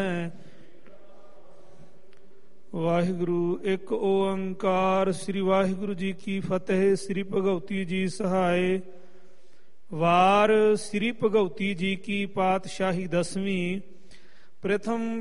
ਵਾਹਿਗੁਰੂ ਇੱਕ ਓੰਕਾਰ। ਸ੍ਰੀ ਵਾਹਿਗੁਰੂ ਜੀ ਕੀ ਫਤਿਹ। ਸ੍ਰੀ ਭਗਉਤੀ ਜੀ ਸਹਾਏ। ਵਾਰ ਸ੍ਰੀ ਭਗਉਤੀ ਜੀ ਕੀ ਪਾਤਸ਼ਾਹੀ 10ਵੀਂ। ਪ੍ਰਥਮ